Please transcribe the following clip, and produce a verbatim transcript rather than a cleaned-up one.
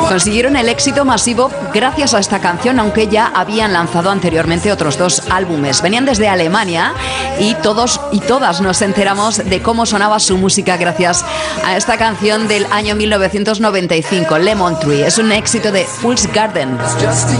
Consiguieron el éxito masivo gracias a esta canción, aunque ya habían lanzado anteriormente otros dos álbumes. Venían desde Alemania y todos y todas nos enteramos de cómo sonaba su música gracias a esta canción del año mil novecientos noventa y cinco, Lemon Tree. Es un éxito de Fool's Garden.